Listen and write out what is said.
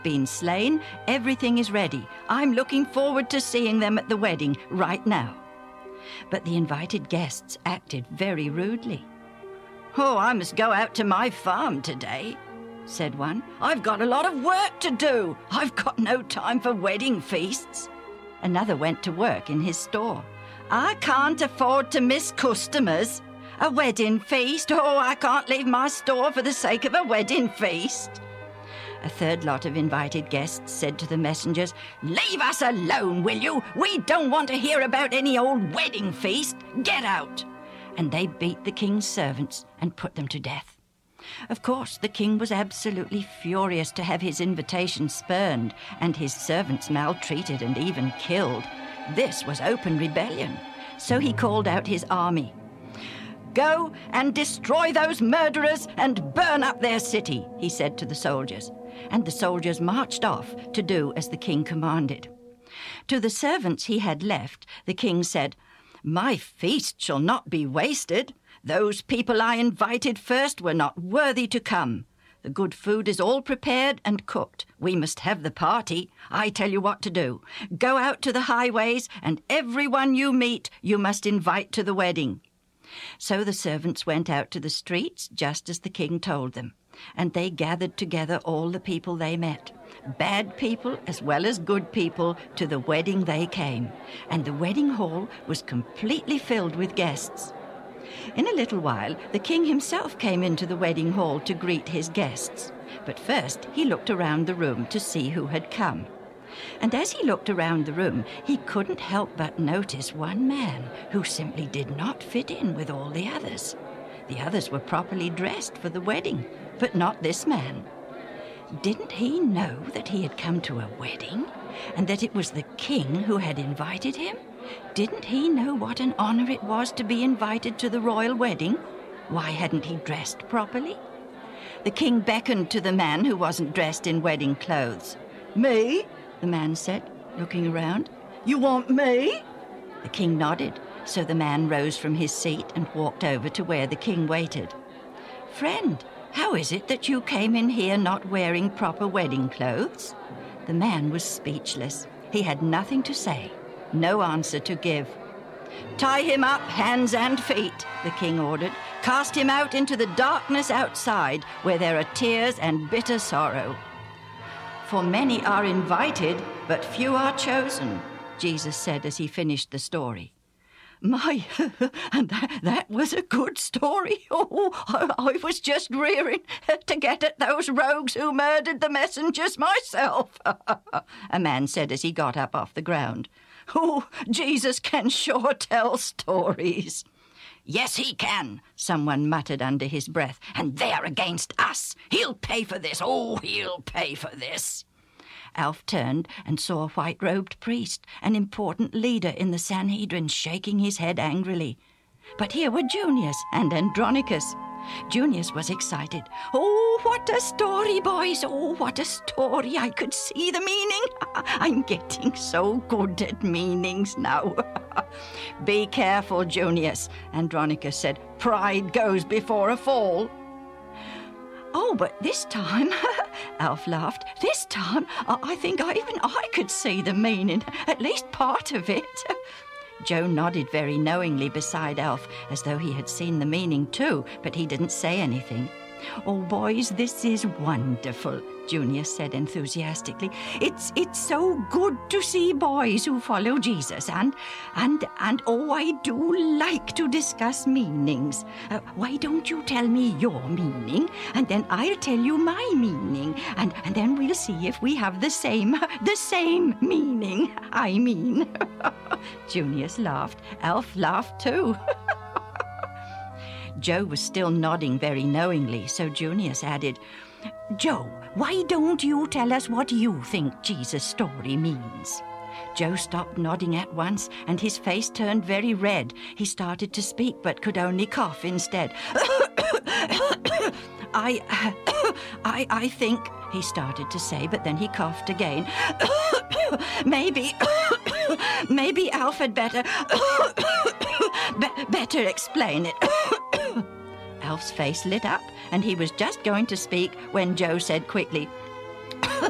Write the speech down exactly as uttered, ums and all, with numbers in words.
been slain. Everything is ready. I'm looking forward to seeing them at the wedding right now." But the invited guests acted very rudely. "Oh, I must go out to my farm today," said one. "I've got a lot of work to do. I've got no time for wedding feasts." Another went to work in his store. "I can't afford to miss customers. A wedding feast? Oh, I can't leave my store for the sake of a wedding feast." A third lot of invited guests said to the messengers, "Leave us alone, will you? We don't want to hear about any old wedding feast. Get out!" And they beat the king's servants and put them to death. Of course, the king was absolutely furious to have his invitation spurned and his servants maltreated and even killed. This was open rebellion. So he called out his army. "Go and destroy those murderers and burn up their city," he said to the soldiers. And the soldiers marched off to do as the king commanded. To the servants he had left, the king said, "My feast shall not be wasted. Those people I invited first were not worthy to come. The good food is all prepared and cooked. We must have the party. I tell you what to do. Go out to the highways, and everyone you meet you must invite to the wedding." So the servants went out to the streets just as the king told them, and they gathered together all the people they met. Bad people as well as good people, to the wedding they came, and the wedding hall was completely filled with guests. In a little while, the king himself came into the wedding hall to greet his guests. But first he looked around the room to see who had come. And as he looked around the room, he couldn't help but notice one man who simply did not fit in with all the others. The others were properly dressed for the wedding, but not this man. Didn't he know that he had come to a wedding, and that it was the king who had invited him? Didn't he know what an honor it was to be invited to the royal wedding? Why hadn't he dressed properly? The king beckoned to the man who wasn't dressed in wedding clothes. "Me?" the man said, looking around. "You want me?" The king nodded, so the man rose from his seat and walked over to where the king waited. "Friend, how is it that you came in here not wearing proper wedding clothes?" The man was speechless. He had nothing to say, no answer to give. "Tie him up, hands and feet," the king ordered. "Cast him out into the darkness outside, where there are tears and bitter sorrow. For many are invited, but few are chosen," Jesus said as he finished the story. "My, and that, that was a good story. Oh, I, I was just rearing to get at those rogues who murdered the messengers myself," a man said as he got up off the ground. "Oh, Jesus can sure tell stories." "Yes, he can," someone muttered under his breath. "And they're against us. He'll pay for this. Oh, he'll pay for this." Alf turned and saw a white-robed priest, an important leader in the Sanhedrin, shaking his head angrily. But here were Junius and Andronicus. Junius was excited. "Oh, what a story, boys! Oh, what a story! I could see the meaning. I'm getting so good at meanings now." "Be careful, Junius," Andronicus said. "Pride goes before a fall." "Oh, but this time," Alf laughed, "this time I think I, even I could see the meaning, at least part of it." Joe nodded very knowingly beside Alf, as though he had seen the meaning too, but he didn't say anything. "Oh, boys, this is wonderful," Junius said enthusiastically. It's it's so good to see boys who follow Jesus, and, and, and oh, I do like to discuss meanings. Uh, why don't you tell me your meaning, and then I'll tell you my meaning, and, and then we'll see if we have the same, the same meaning, I mean." Junius laughed. Alf laughed too. Joe was still nodding very knowingly, so Junius added, "Joe, why don't you tell us what you think Jesus' story means?" Joe stopped nodding at once, and his face turned very red. He started to speak, but could only cough instead. I, I, I think, he started to say, but then he coughed again. maybe, maybe Alf had better, be- better explain it. Alf's face lit up, and he was just going to speak when Joe said quickly,